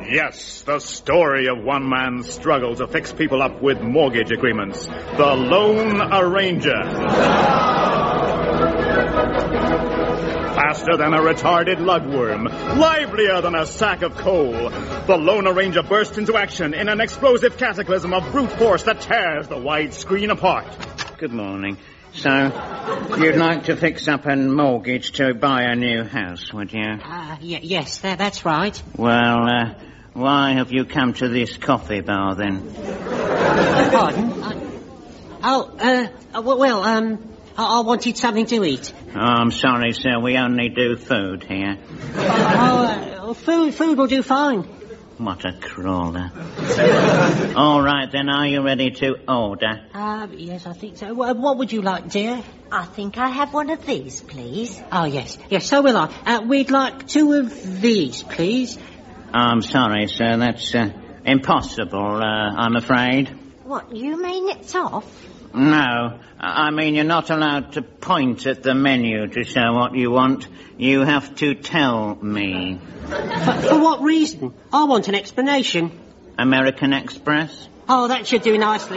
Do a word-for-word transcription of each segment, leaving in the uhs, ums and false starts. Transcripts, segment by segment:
Yes, the story of one man's struggle to fix people up with mortgage agreements. The Lone Arranger. Faster than a retarded lugworm, livelier than a sack of coal, the Lone Arranger bursts into action in an explosive cataclysm of brute force that tears the wide screen apart. Good morning. So, you'd like to fix up a mortgage to buy a new house, would you? Uh, y- yes, that, that's right. Well, uh, why have you come to this coffee bar, then? Pardon? I, oh, uh, well, um, I, I wanted something to eat. Oh, I'm sorry, sir, we only do food here. Oh, uh, food, food will do fine. What a crawler. All right, then, are you ready to order? Uh, yes, I think so. What, what would you like, dear? I think I have one of these, please. Oh, yes. Yes, so will I. Uh, we'd like two of these, please. I'm sorry, sir, that's uh, impossible, uh, I'm afraid. What, you mean it's off? No, I mean you're not allowed to point at the menu to show what you want. You have to tell me. For, for what reason? I want an explanation. American Express? Oh, that should do nicely.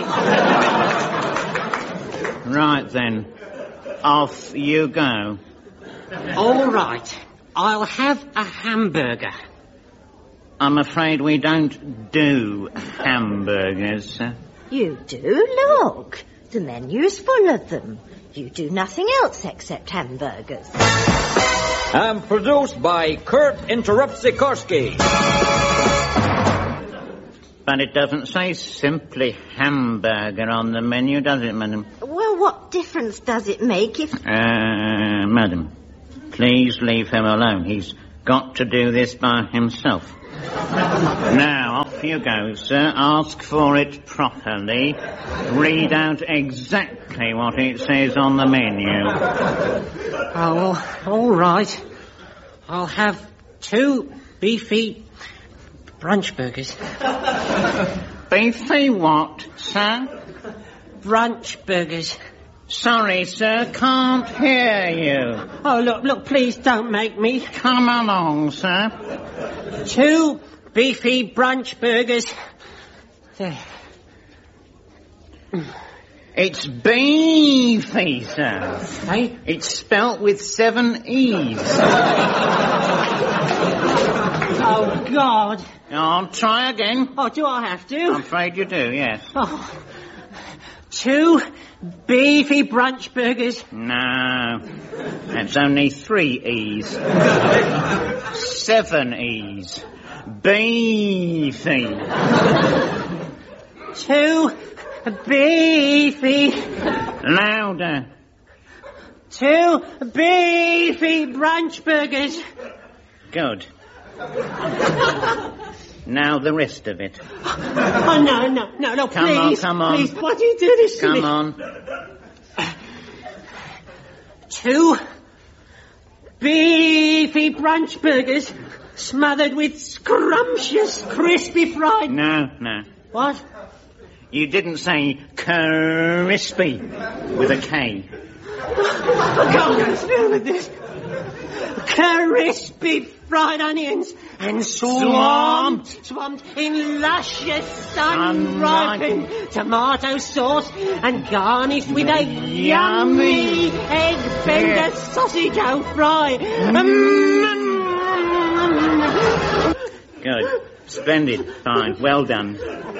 Right then, off you go. All right, I'll have a hamburger. I'm afraid we don't do hamburgers, sir. You do? Look, the menu's full of them. You do nothing else except hamburgers. And produced by Kurt Interrupt Sikorsky. But it doesn't say simply hamburger on the menu, does it, madam? Well, what difference does it make if... Uh, madam, please leave him alone. He's got to do this by himself. Now, off you go, sir. Ask for it properly. Read out exactly what it says on the menu. Oh, all right. I'll have two beefy brunch burgers. Beefy what, sir? Brunch burgers. Sorry, sir, can't hear you. Oh, look, look, please don't make me. Come along, sir. Two beefy brunch burgers. There. It's beefy, sir. Hey? It's spelt with seven E's. Oh, God. I'll try again. Oh, do I have to? I'm afraid you do, yes. Oh. Two beefy brunch burgers. No, that's only three E's. Seven E's. Beefy. Two beefy... Louder. Two beefy brunch burgers. Good. Now the rest of it. Oh, no, no, no, no, come please. Come on, come on. Please, why do you do this to come me? Come on. Two beefy brunch burgers smothered with scrumptious, crispy fried... No, no. What? You didn't say crispy with a K. I can't go through with this. Crispy fried onions and swamped, swamped in luscious sun-ripened tomato sauce and garnished with a yummy egg bender yeah. sausage au fry. Good. Splendid. Fine. Well done.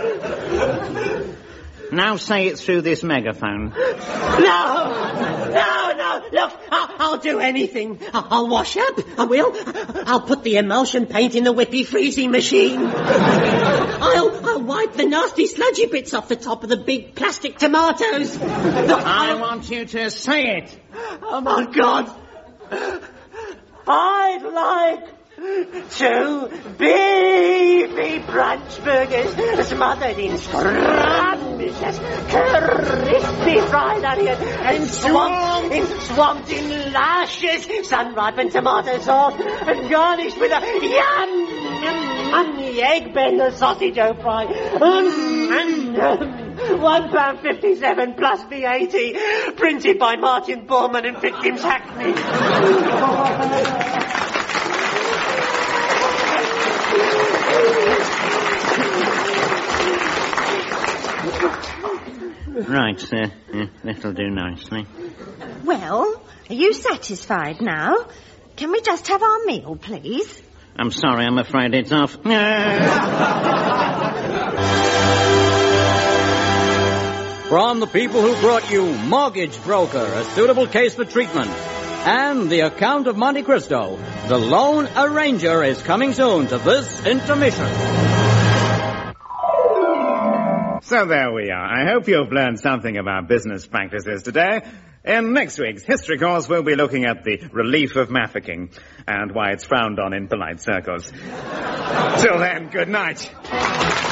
Now say it through this megaphone. No! No, no! Look, I'll, I'll do anything. I'll, I'll wash up. I will. I'll put the emulsion paint in the whippy freezing machine. I'll, I'll wipe the nasty sludgy bits off the top of the big plastic tomatoes. Look, I I'll... want you to say it. Oh, my God. I'd like... two beefy brunch burgers smothered in scrumptious, crispy fried onion and swamped in, swamped in luscious, sun-ripened tomato sauce and garnished with a yum, yum, yummy egg bender sausage au fry. Um, um, One pound fifty-seven plus V A T, printed by Martin Bormann and Fitzgibbs Hackney. Right, sir. Yeah, that'll do nicely. Well, are you satisfied now? Can we just have our meal, please? I'm sorry, I'm afraid it's off. From the people who brought you Mortgage Broker, a suitable case for treatment, and the account of Monte Cristo, The Lone Arranger is coming soon to this intermission. So there we are. I hope you've learned something about business practices today. In next week's history course, we'll be looking at the relief of mafficking and why it's frowned on in polite circles. Till then, good night.